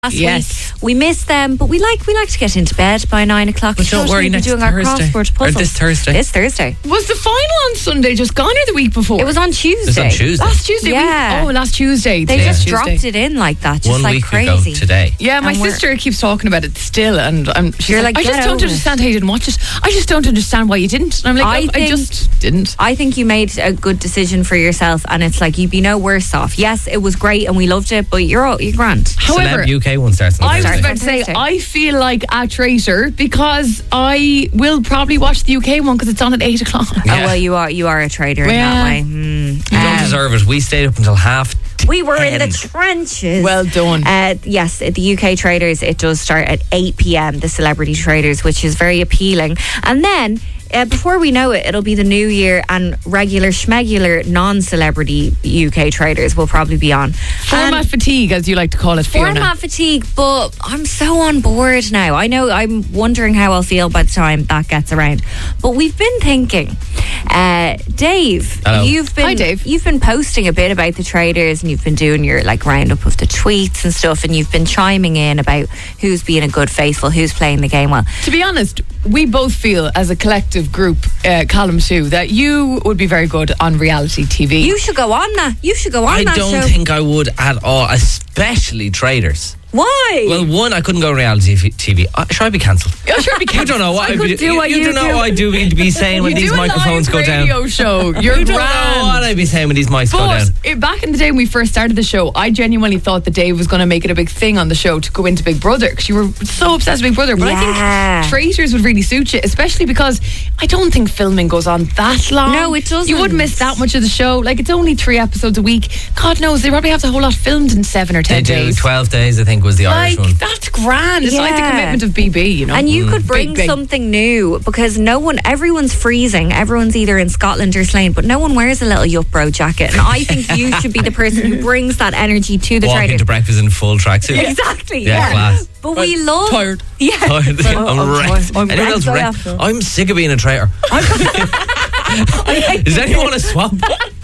last week. We missed them, but we like to get into bed by 9 o'clock. But don't worry, next doing Thursday. Our crossword puzzle. Or this Thursday. This Thursday. Was the final on Sunday just gone or the week before? It was on Tuesday. It was on Tuesday. Last Tuesday? Yeah. Last Tuesday. They just dropped it in like that, just 1 like week crazy. ago today. Yeah, my sister keeps talking about it still, and she's like, I just don't understand how you didn't watch it. I just don't understand why you didn't. And I'm like, I just didn't. I think you made a good decision for yourself, and it's like you'd be no worse off. Yes, it was great and we loved it, but you're grand. However, Celeb UK one starts on I was Thursday. about to say, I feel like a traitor because I will probably watch the UK one because it's on at 8 o'clock. Yeah. Oh, well, you are a traitor in that way. You don't deserve it. We stayed up until 10:30. We were in the trenches. Well done. Yes, the UK Traders, it does start at 8 p.m, the Celebrity Traders, which is very appealing. And then, before we know it, it'll be the new year and regular schmegular non-celebrity UK Traders will probably be on. Format fatigue, as you like to call it, Fiona. Format fatigue, but I'm so on board now. I know I'm wondering how I'll feel by the time that gets around. But we've been thinking, Dave, Hello. Hi, Dave. You've been posting a bit about the traders and you've been doing your roundup of the tweets and stuff, and you've been chiming in about who's being a good faithful, who's playing the game well. To be honest, we both feel as a collective group, Column 2, that you would be very good on reality TV. You should go on that. You should go on I that don't show. think I would at all, especially traders. Why? Well, one, I couldn't go reality TV. Should I be cancelled? You don't know what I I'd could be, do what you you don't know do. what I'd be saying when You these do a microphones live go down. radio show. You're You don't grand. know what I'd be saying when these mics go down. But back in the day when we first started the show, I genuinely thought that Dave was going to make it a big thing on the show to go into Big Brother because you were so obsessed with Big Brother. But Yeah. I think Traitors would really suit you, especially because I don't think filming goes on that long. No, it doesn't. You wouldn't miss that much of the show. Like, it's only 3 episodes a week. God knows, they probably have the whole lot filmed in 7 or 10 They do. days. 12 days, I think, was the Irish one. That's grand. It's like the Yeah. commitment of BB, you know. And you could bring Big. something new because everyone's freezing. Everyone's either in Scotland or Slane, but no one wears a little Yup Bro jacket. And I think you should be the person who brings that energy to the Walk traders. into breakfast in full tracksuit. Exactly. Yeah, class. But we love tired. Yeah. I'm wrecked. I'm Anyone else wrecked wrecked? after. I'm sick of being a traitor. Does anyone want to swap?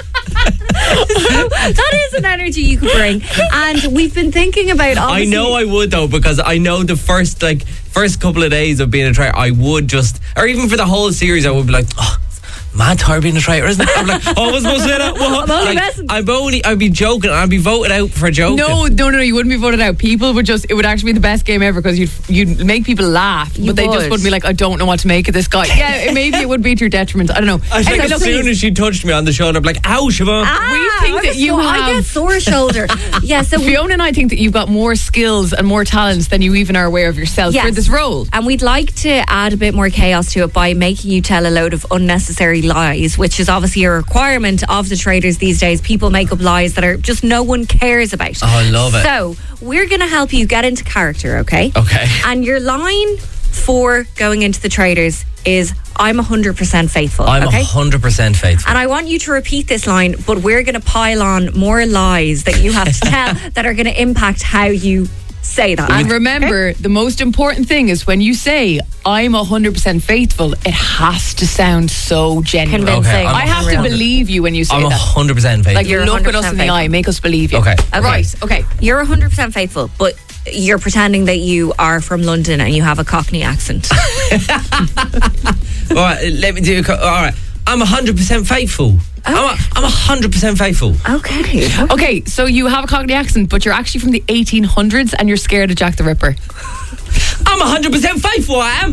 That is an energy you could bring. And we've been thinking about I know I would though, because I know the first couple of days of being a traitor, I would just, or even for the whole series, I would be like, oh, mad tired being a traitor, isn't it? I'm like, oh, I was supposed to say that. What? I'm only messing. I'd be joking. I'd be voted out for joking. No, you wouldn't be voted out. People would it would actually be the best game ever because you'd make people laugh, but they just wouldn't be like, I don't know what to make of this guy. Yeah, maybe it would be to your detriment. I don't know. I think as soon as she touched me on the shoulder, I'd be like, ow, Siobhan. we think that you I get have. sore shoulder. Yeah, so Fiona and I think that you've got more skills and more talents than you even are aware of yourself for this role. And we'd like to add a bit more chaos to it by making you tell a load of unnecessary lies, which is obviously a requirement of the traders these days. People make up lies that are just no one cares about. Oh, I love it. So we're going to help you get into character, okay? Okay. And your line for going into the traders is, I'm 100% faithful. I'm okay? 100% faithful. And I want you to repeat this line, but we're going to pile on more lies that you have to tell that are going to impact how you say that. And remember, the most important thing is when you say, I'm 100% faithful, it has to sound so genuine. Convincing. Okay, I have to believe you when you say I'm that. 100% faithful. Like, you You're look at us 100% in the eye, make us believe you. Okay. Right, okay. You're 100% faithful, but you're pretending that you are from London and you have a Cockney accent. All right, let me do all right. I'm 100% faithful. I'm 100% faithful. Okay. Okay, so you have a Cockney accent, but you're actually from the 1800s and you're scared of Jack the Ripper. I'm 100% faithful, I am.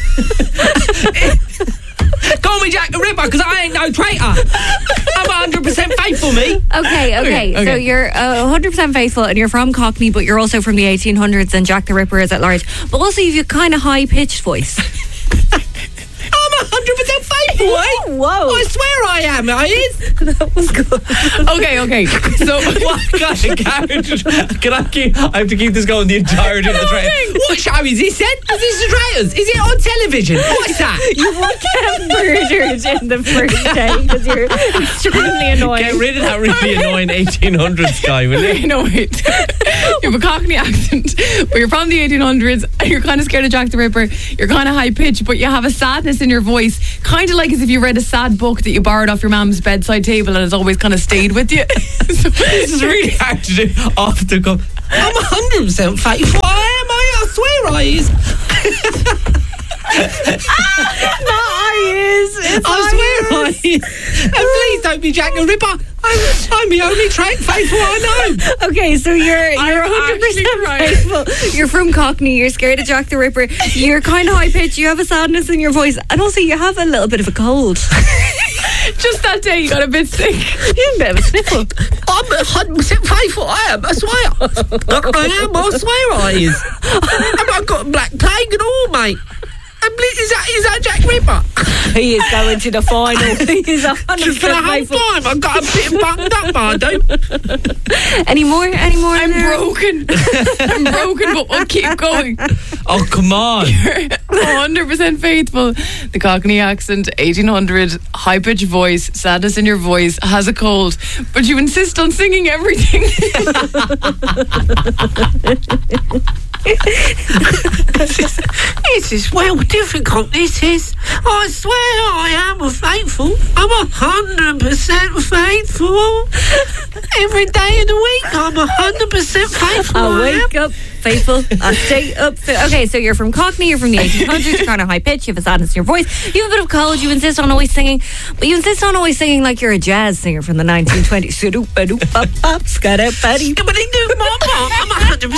Call me Jack the Ripper because I ain't no traitor. I'm 100% faithful, me. Okay. So you're 100% faithful and you're from Cockney, but you're also from the 1800s and Jack the Ripper is at large. But also you've a kind of high-pitched voice. I'm 100% faithful, eh? Whoa. I swear I am, I is. That was good. Okay. So What kind of character? I have to keep this going the entirety of the trailer. What show is this then? Is this the traitors? Is it on television? What's that? You won't get murdered in the first day because you're extremely annoying. Get rid of that really annoying 1800s guy, will you? no, wait. You have a Cockney accent, but you're from the 1800s and you're kind of scared of Jack the Ripper. You're kind of high pitched, but you have a sadness in your voice, kind of like as if you read a sad book that you borrowed off your mum's bedside table and has always kind of stayed with you. This is really hard to do off the cuff. I'm 100% faithful. I swear I is. I swear I is. And please don't be Jack the Ripper. I'm the only faithful I know. Okay, so you're 100% right. faithful. You're from Cockney. You're scared of Jack the Ripper. You're kind of high pitched. You have a sadness in your voice, and also you have a little bit of a cold. Just that day, you got a bit sick. You have a bit of a sniffle. I'm 100% faithful. I am. I swear. I am. I swear I is. I've got black plague and all, mate. Is that Jack Ripper? He is going to the final. He is 100% Just for the whole faithful. time. I've got a bit bunged up, I do. Any more? I'm broken. I'm broken, but we'll keep going. Oh, come on. 100% faithful. The Cockney accent, 1800, high-pitched voice, sadness in your voice, has a cold, but you insist on singing everything. This is well difficult, this is. I swear I am faithful. I'm 100% faithful. Every day of the week, I'm 100% faithful. I wake up faithful. I stay up. Okay, so you're from Cockney. You're from the 1800s. You're kind of high pitched. You have a sadness in your voice. You have a bit of cold. You insist on always singing, but you insist on always singing like you're a jazz singer from the 1920s. I'm 100%